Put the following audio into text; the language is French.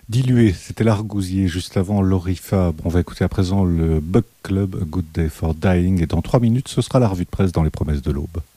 Dilué, c'était l'Argousier, juste avant l'Orifab. On va écouter à présent le Bug Club, A Good Day for Dying, et dans 3 minutes, ce sera la revue de presse dans les promesses de l'aube.